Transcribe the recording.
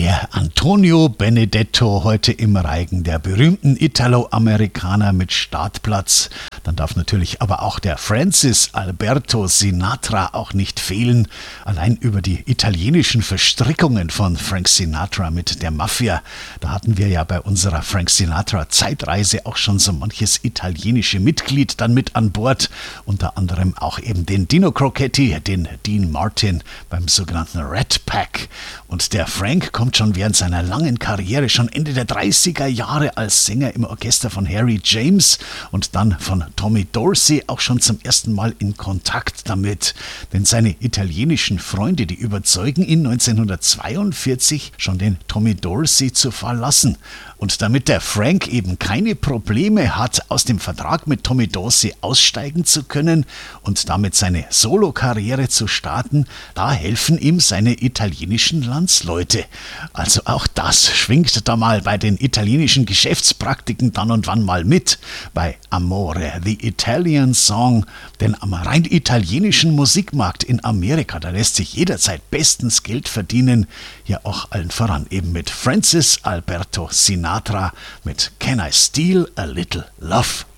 Der Antonio Benedetto heute im Reigen der berühmten Italo-Amerikaner mit Startplatz. Dann darf natürlich aber auch der Francis Alberto Sinatra auch nicht fehlen. Allein über die italienischen Verstrickungen von Frank Sinatra mit der Mafia. Da hatten wir ja bei unserer Frank Sinatra Zeitreise auch schon so manches italienische Mitglied dann mit an Bord. Unter anderem auch eben den Dino Crocetti, den Dean Martin beim sogenannten Rat Pack. Und der Frank kommt schon während seiner langen Karriere, schon Ende der 30er Jahre als Sänger im Orchester von Harry James und dann von Tommy Dorsey auch schon zum ersten Mal in Kontakt damit. Denn seine italienischen Freunde, die überzeugen ihn 1942 schon den Tommy Dorsey zu verlassen. Und damit der Frank eben keine Probleme hat, aus dem Vertrag mit Tommy Dorsey aussteigen zu können und damit seine Solokarriere zu starten, da helfen ihm seine italienischen Landsleute. Also auch das schwingt da mal bei den italienischen Geschäftspraktiken dann und wann mal mit, bei Amore, the Italian Song. Denn am rein italienischen Musikmarkt in Amerika, da lässt sich jederzeit bestens Geld verdienen. Ja auch allen voran eben mit Francis Alberto Sinatra mit Can I Steal a Little Love?